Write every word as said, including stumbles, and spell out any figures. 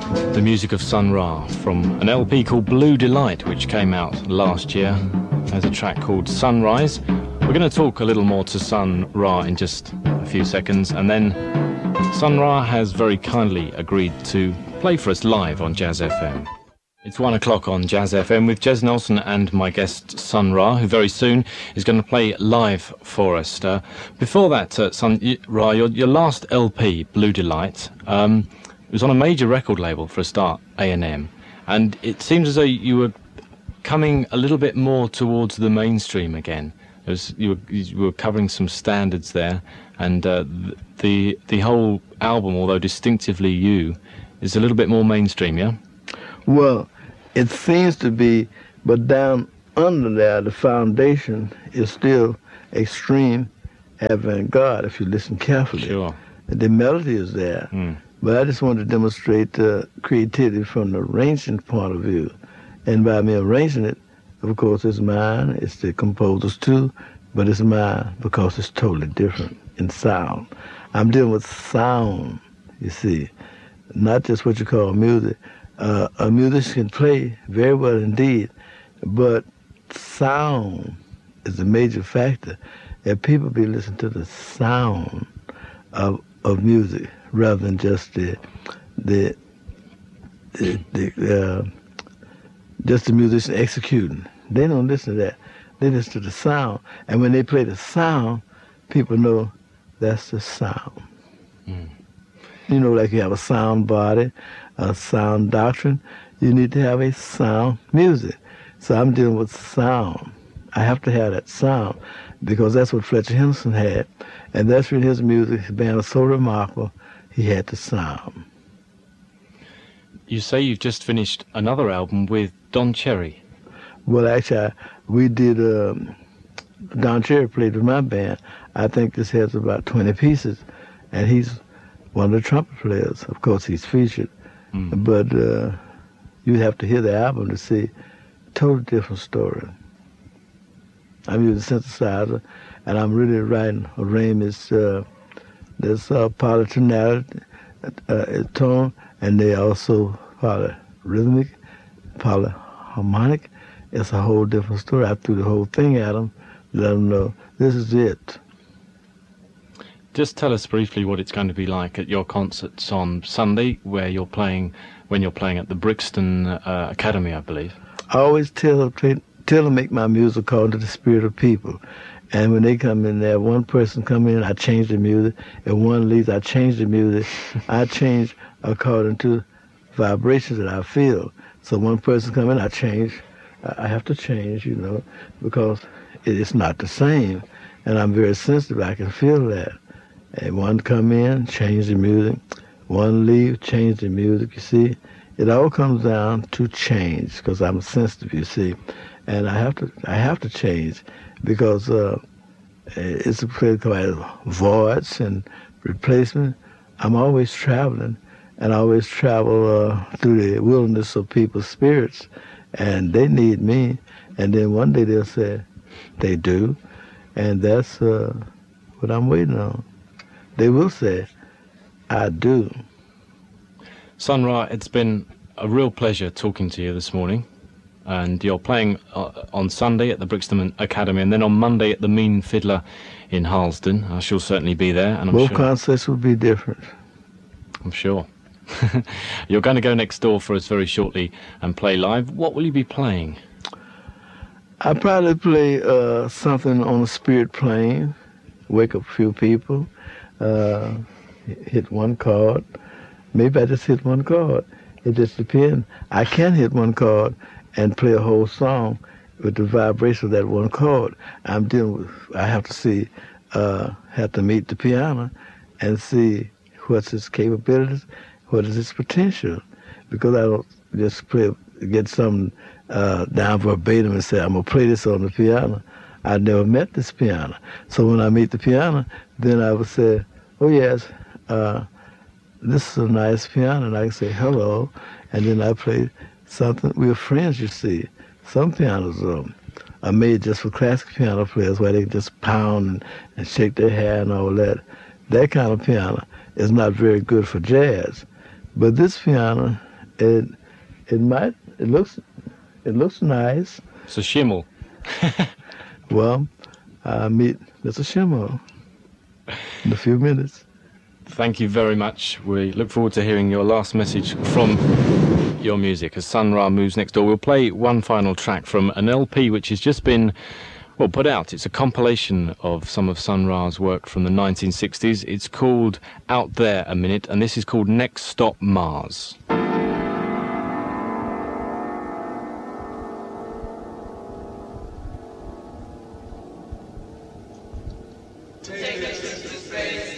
The music of Sun Ra from an L P called Blue Delight, which came out last year. There's a track called Sunrise. We're going to talk a little more to Sun Ra in just a few seconds, and then Sun Ra has very kindly agreed to play for us live on Jazz F M. It's one o'clock on Jazz F M with Jez Nelson and my guest Sun Ra, who very soon is going to play live for us. Uh, before that, uh, Sun Ra, your, your last L P, Blue Delight, um, it was on a major record label for a start, A and M, and it seems as though you were coming a little bit more towards the mainstream again. It was, you, were, you were covering some standards there, and uh, the the whole album, although distinctively you, is a little bit more mainstream, yeah? Well, it seems to be, but down under there, the foundation is still extreme avant-garde, if you listen carefully. Sure. The melody is there. Mm. But I just want to demonstrate uh, creativity from the arranging point of view. And by me arranging it, of course, it's mine, it's the composer's too, but it's mine because it's totally different in sound. I'm dealing with sound, you see, not just what you call music. Uh, a musician can play very well indeed, but sound is a major factor. If people be listening to the sound of of music rather than just the the the, the uh, just the musician executing, they don't listen to that. They listen to the sound, and when they play the sound, people know that's the sound. Mm. You know, like you have a sound body, a sound doctrine, you need to have a sound music. So I'm dealing with sound. I have to have that sound because that's what Fletcher Henderson had. And that's when his music, his band was so remarkable, he had the sound. You say you've just finished another album with Don Cherry. Well, actually, I, we did, um, Don Cherry played with my band. I think this has about twenty pieces, and he's one of the trumpet players. Of course, he's featured. Mm. But uh, you'd have to hear the album to see a totally different story. I'm using synthesizer, and I'm really writing arrangements. Uh, there's uh, polytonality, uh, tone, and they also polyrhythmic, polyharmonic. It's a whole different story. I threw the whole thing at them, let them know this is it. Just tell us briefly what it's going to be like at your concerts on Sunday, where you're playing, when you're playing at the Brixton uh, Academy, I believe. I always tell them, tell them make my music according to the spirit of people. And when they come in there, one person come in, I change the music. If one leaves, I change the music. I change according to vibrations that I feel. So one person come in, I change. I have to change, you know, because it's not the same. And I'm very sensitive. I can feel that. And one come in, change the music. One leave, change the music, you see. It all comes down to change, because I'm sensitive, you see. And I have to I have to change, because uh, it's a place called voids and replacement. I'm always traveling, and I always travel uh, through the wilderness of people's spirits, and they need me. And then one day they'll say, they do, and that's uh, what I'm waiting on. They will say, I do. Sun Ra, it's been a real pleasure talking to you this morning. And you're playing uh, on Sunday at the Brixton Academy, and then on Monday at the Mean Fiddler in Harlesden. I shall certainly be there. And I'm Both sure, concerts will be different. I'm sure. You're going to go next door for us very shortly and play live. What will you be playing? I'll probably play uh, something on the spirit plane, wake up a few people. Uh, hit one chord. Maybe I just hit one chord. It just depends. I can hit one chord and play a whole song with the vibration of that one chord. I'm dealing with, I have to see, uh, have to meet the piano and see what's its capabilities, what is its potential. Because I don't just play, get something uh, down verbatim and say, I'm going to play this on the piano. I never met this piano. So when I meet the piano, then I would say, oh yes, uh, this is a nice piano, and I can say hello, and then I play something. We're friends, you see. Some pianos um, are made just for classical piano players, where they can just pound and, and shake their hair and all that. That kind of piano is not very good for jazz. But this piano It it might it looks it looks nice. It's a shimmel. Well, I'll meet Mister Schimmel in a few minutes. Thank you very much. We look forward to hearing your last message from your music as Sun Ra moves next door. We'll play one final track from an L P which has just been, well, put out. It's a compilation of some of Sun Ra's work from the nineteen sixties. It's called Out There a Minute, and this is called Next Stop Mars.